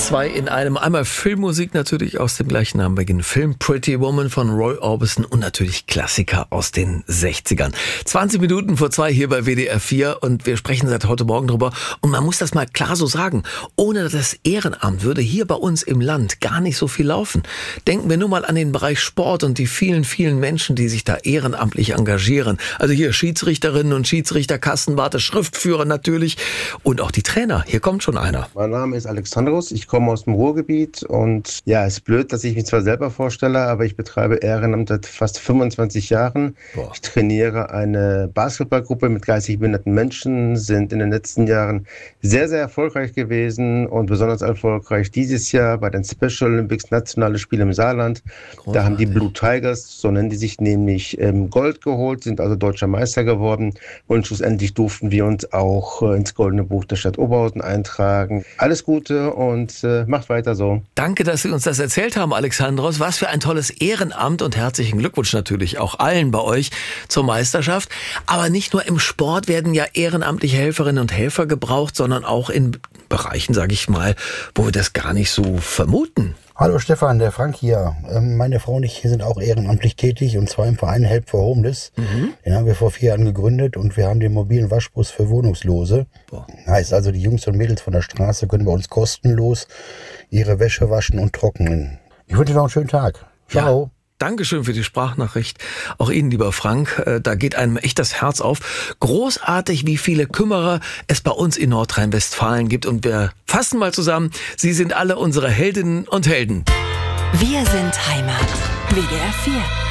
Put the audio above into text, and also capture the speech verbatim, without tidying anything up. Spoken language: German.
Zwei in einem. Einmal Filmmusik natürlich aus dem gleichnamigen Film Pretty Woman von Roy Orbison und natürlich Klassiker aus den sechzigern. zwanzig Minuten vor zwei hier bei W D R vier und wir sprechen seit heute Morgen drüber. Und man muss das mal klar so sagen, ohne das Ehrenamt würde hier bei uns im Land gar nicht so viel laufen. Denken wir nur mal an den Bereich Sport und die vielen, vielen Menschen, die sich da ehrenamtlich engagieren. Also hier Schiedsrichterinnen und Schiedsrichter, Kassenwarte, Schriftführer natürlich und auch die Trainer. Hier kommt schon einer. Mein Name ist Alexandros, ich komme aus dem Ruhrgebiet und ja, es ist blöd, dass ich mich zwar selber vorstelle, aber ich betreibe Ehrenamt seit fast fünfundzwanzig Jahren. Boah. Ich trainiere eine Basketballgruppe mit geistig behinderten Menschen, sind in den letzten Jahren sehr, sehr erfolgreich gewesen und besonders erfolgreich dieses Jahr bei den Special Olympics, nationale Spiele im Saarland. Großartig. Da haben die Blue Tigers, so nennen die sich, nämlich ähm, Gold geholt, sind also deutscher Meister geworden und schlussendlich durften wir uns auch äh, ins Goldene Buch der Stadt Oberhausen eintragen. Alles Gute und äh, macht weiter so. Danke, dass Sie uns das erzählt haben, Alexandros. Was für ein tolles Ehrenamt und herzlichen Glückwunsch natürlich auch allen bei euch zur Meisterschaft. Aber nicht nur im Sport werden ja ehrenamtliche Helferinnen und Helfer gebraucht, sondern auch in Bereichen, sage ich mal, wo wir das gar nicht so vermuten. Hallo Stefan, der Frank hier. Meine Frau und ich sind auch ehrenamtlich tätig und zwar im Verein Help for Homeless. Mhm. Den haben wir vor vier Jahren gegründet und wir haben den mobilen Waschbus für Wohnungslose. Boah. Heißt also, die Jungs und Mädels von der Straße können bei uns kostenlos ihre Wäsche waschen und trocknen. Ich wünsche noch einen schönen Tag. Ciao. Ja. Dankeschön für die Sprachnachricht. Auch Ihnen, lieber Frank, da geht einem echt das Herz auf. Großartig, wie viele Kümmerer es bei uns in Nordrhein-Westfalen gibt. Und wir fassen mal zusammen, Sie sind alle unsere Heldinnen und Helden. Wir sind Heimat. W D R vier.